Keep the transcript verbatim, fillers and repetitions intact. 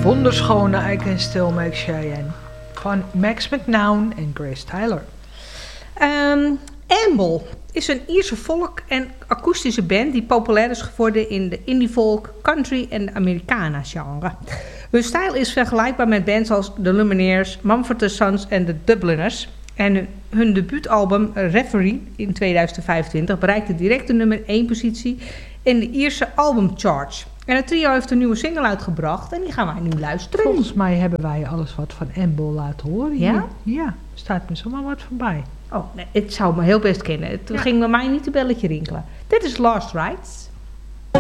wonderschone I Can Still Make Cheyenne van Max McNown en Grace Tyler. Um, Amble is een Ierse folk- en akoestische band die populair is geworden in de indie folk, country en de Americana genre. Hun stijl is vergelijkbaar met bands als The Lumineers, Mumford and Sons en The Dubliners. En hun, hun debuutalbum Reverie in tweeduizend vijfentwintig bereikte direct de nummer één positie in de Ierse albumcharts. En het trio heeft een nieuwe single uitgebracht en die gaan wij nu luisteren. Volgens mij hebben wij alles wat van Amble laten horen. Ja? Hier. Ja, staat me zomaar wat voorbij. Oh, nee, het zou me heel best kennen. Het Ja. ging bij mij niet een belletje rinkelen. Dit is Last Rites.